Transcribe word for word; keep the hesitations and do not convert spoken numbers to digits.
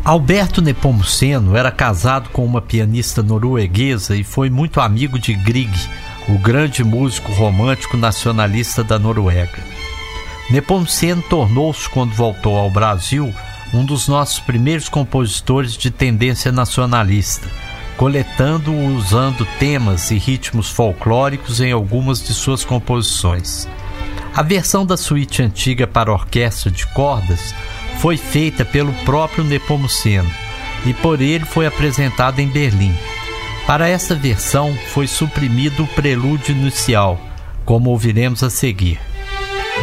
Alberto Nepomuceno era casado com uma pianista norueguesa e foi muito amigo de Grieg, o grande músico romântico nacionalista da Noruega. Nepomuceno tornou-se, quando voltou ao Brasil, um dos nossos primeiros compositores de tendência nacionalista, coletando e usando temas e ritmos folclóricos em algumas de suas composições. A versão da suíte antiga para orquestra de cordas foi feita pelo próprio Nepomuceno e por ele foi apresentada em Berlim. Para essa versão foi suprimido o prelúdio inicial, como ouviremos a seguir.